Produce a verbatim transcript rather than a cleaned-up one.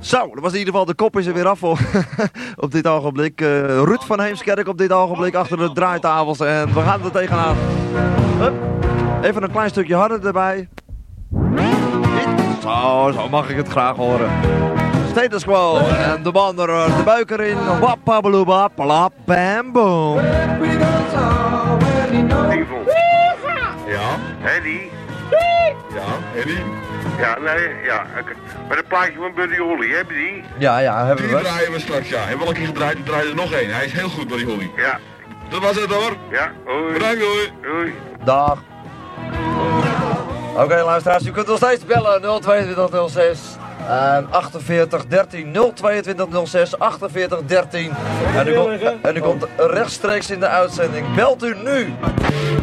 Zo, dat was in ieder geval de kop is er weer af voor op dit ogenblik. Uh, Ruud van Heemskerk op dit ogenblik achter de draaitafels en we gaan er tegenaan. Hup. Even een klein stukje harder erbij. Zo, zo mag ik het graag horen. Status quo en de man er de buik erin. Wappabeloeba, plap, bam, boom. Ja, Henny. Ja, Henny. Ja, nee, ja. Met een plaatje van Buddy Holly, heb je die? Ja, ja, hebben die we. Die draaien we straks, ja. En wel een keer gedraaid, er draaien er nog één. Hij is heel goed, Buddy Holly. Ja. Dat was het hoor. Ja, hoi. Bedankt, doei. Doei. Dag. Oké, okay, luisteraars, u kunt nog steeds bellen nul tweeëntwintig nul zes. En achtenveertig dertien nul tweeëntwintig nul zes achtenveertig dertien. En u, komt, en u komt rechtstreeks in de uitzending. Belt u nu!